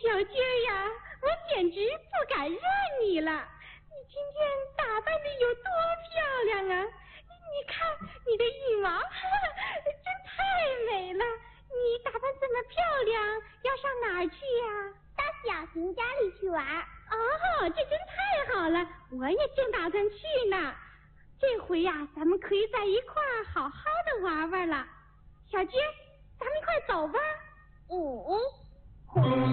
小鸡儿呀，我简直不敢认你了。你今天打扮的有多漂亮啊！你看你的羽毛，真太美了。你打扮这么漂亮，要上哪儿去呀？ 到小熊家里去玩。 哦，这真太好了，我也正打算去呢。这回呀，咱们可以在一块儿好好的玩玩了。小鸡，咱们一块儿走吧。 嗯。